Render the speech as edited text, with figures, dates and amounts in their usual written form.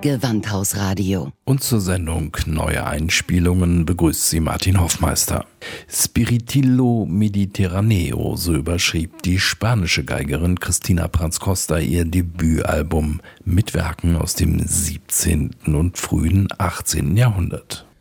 Gewandhausradio. Und zur Sendung Neue Einspielungen begrüßt sie Martin Hoffmeister. Spiritillo Mediterraneo, so überschrieb die spanische Geigerin Cristina Pranz Costa ihr Debütalbum mit Werken aus dem 17. und frühen 18. Jahrhundert.